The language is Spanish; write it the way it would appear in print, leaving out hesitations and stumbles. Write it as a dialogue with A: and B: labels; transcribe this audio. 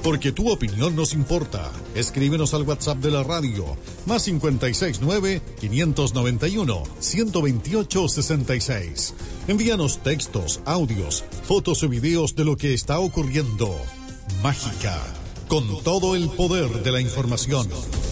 A: Porque tu opinión nos importa. Escríbenos al WhatsApp de la radio, más 569-591-128-66. Envíanos textos, audios, fotos o videos de lo que está ocurriendo. Mágica, con todo el poder de la información.